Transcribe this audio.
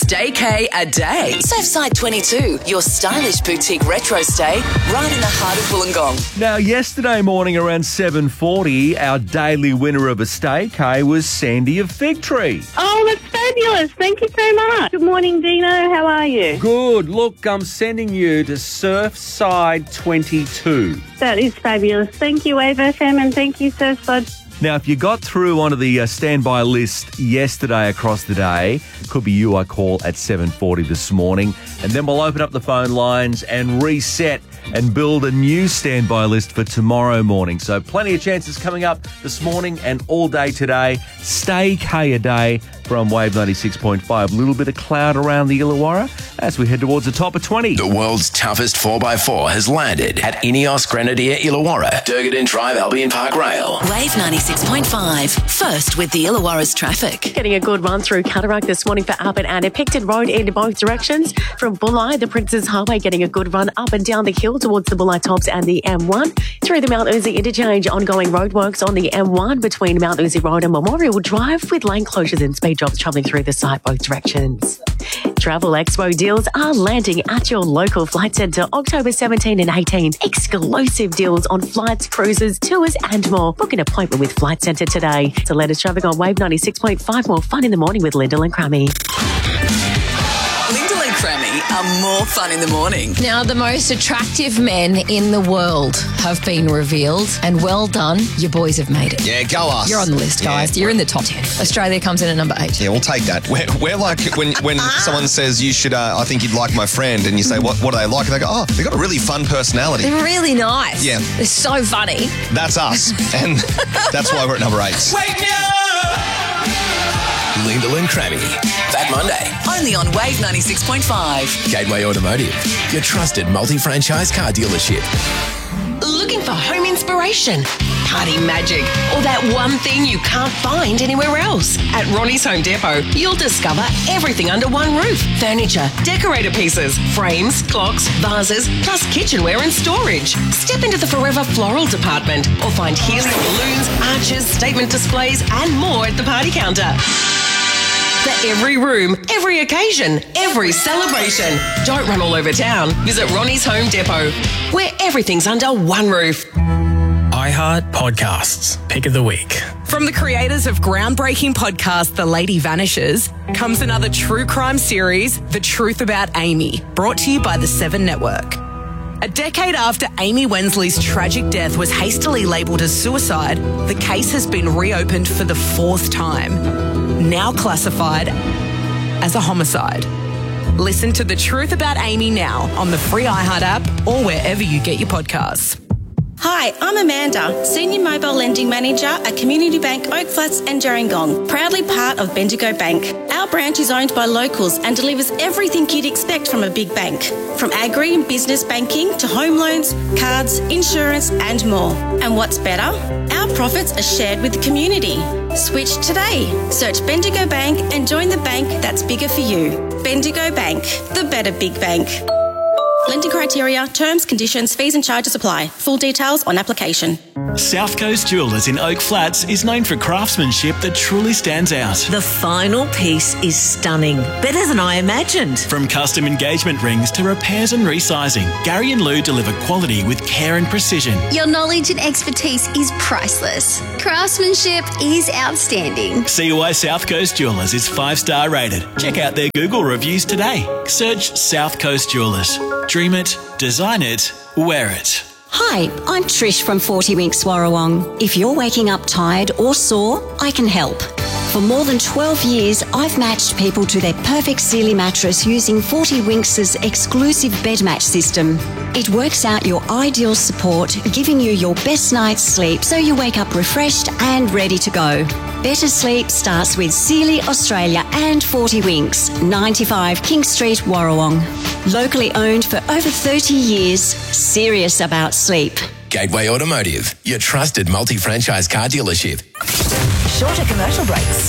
Staycay a day. Surfside 22, your stylish boutique retro stay right in the heart of Wollongong. Now, yesterday morning around 7:40, our daily winner of a Staycay was Sandy of Fig Tree. Oh, that's fabulous. Thank you so much. Good morning, Dino. How are you? Good. Look, I'm sending you to Surfside 22. That is fabulous. Thank you, Wave FM, and thank you, Surfside. Now, if you got through onto the standby list yesterday across the day, it could be you I call at 7:40 this morning, and then we'll open up the phone lines and reset and build a new standby list for tomorrow morning. So plenty of chances coming up this morning and all day today. Staycay a day from Wave 96.5. A little bit of cloud around the Illawarra as we head towards the top of 20. The world's toughest 4x4 has landed at Ineos Grenadier Illawarra, Durgadin Drive, Albion Park Rail. Wave 96.5. First with the Illawarra's traffic. Getting a good run through Cataract this morning for Albert and Picton Road in both directions. From Bulli, the Princes Highway getting a good run up and down the hill towards the Bulli Tops and the M1. Through the Mount Uzi interchange, ongoing roadworks on the M1 between Mount Uzi Road and Memorial Drive with lane closures and speed drops travelling through the site both directions. Travel Expo deals are landing at your local flight centre October 17 and 18. Exclusive deals on flights, cruises, tours and more. Book an appointment with Flight Centre today. So let us traffic on Wave 96.5. More fun in the morning with Lyndall and Crammy. Lyndall and Crammy are more fun in the morning. Now, the most attractive men in the world have been revealed, and well done, your boys have made it. Yeah, go us. You're on the list, guys. You're in the top 10. Australia comes in at number 8. Yeah, we'll take that. We're like when someone says you should, I think you'd like my friend, and you say, what do they like? And they go, oh, they've got a really fun personality. They're really nice. Yeah. They're so funny. That's us. And that's why we're at number 8. Wake me up! Lyndall and Crammy. Back Monday. Only on Wave 96.5. Gateway Automotive, your trusted multi-franchise car dealership. Looking for home inspiration, party magic, or that one thing you can't find anywhere else? At Ronnie's Home Depot, you'll discover everything under one roof. Furniture, decorator pieces, frames, clocks, vases, plus kitchenware and storage. Step into the Forever Floral department or find helium balloons, arches, statement displays and more at the party counter. For every room, every occasion, every celebration. Don't run all over town. Visit Ronnie's Home Depot, where everything's under one roof. iHeart Podcasts, Pick of the Week. From the creators of groundbreaking podcast The Lady Vanishes comes another true crime series, The Truth About Amy, brought to you by the 7 Network. A decade after Amy Wensley's tragic death was hastily labelled as suicide, the case has been reopened for the 4th time, now classified as a homicide. Listen to The Truth About Amy now on the free iHeart app or wherever you get your podcasts. Hi, I'm Amanda, Senior Mobile Lending Manager at Community Bank Oak Flats and Gerringong, proudly part of Bendigo Bank. Our branch is owned by locals and delivers everything you'd expect from a big bank, from agri and business banking to home loans, cards, insurance and more. And what's better? Our profits are shared with the community. Switch today. Search Bendigo Bank and join the bank that's bigger for you. Bendigo Bank, the better big bank. Lending criteria, terms, conditions, fees and charges apply. Full details on application. South Coast Jewellers in Oak Flats is known for craftsmanship that truly stands out. The final piece is stunning. Better than I imagined. From custom engagement rings to repairs and resizing, Gary and Lou deliver quality with care and precision. Your knowledge and expertise is priceless. Craftsmanship is outstanding. See why South Coast Jewellers is 5-star rated. Check out their Google reviews today. Search South Coast Jewellers. Dream it, design it, wear it. Hi, I'm Trish from 40 Winks Warrawong. If you're waking up tired or sore, I can help. For more than 12 years, I've matched people to their perfect Sealy mattress using 40 Winks' exclusive bed match system. It works out your ideal support, giving you your best night's sleep so you wake up refreshed and ready to go. Better sleep starts with Sealy Australia and 40 Winks, 95 King Street, Warrawong. Locally owned for over 30 years, serious about sleep. Gateway Automotive, your trusted multi-franchise car dealership. Shorter commercial breaks.